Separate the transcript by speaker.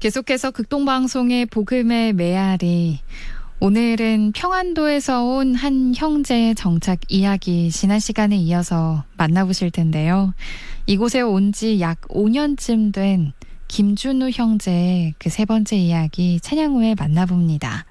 Speaker 1: 계속해서 극동방송의 복음의 메아리. 오늘은 평안도에서 온 한 형제의 정착 이야기 지난 시간에 이어서 만나보실 텐데요. 이곳에 온 지 약 5년쯤 된 김준우 형제의 그 세 번째 이야기 찬양 후에 만나봅니다.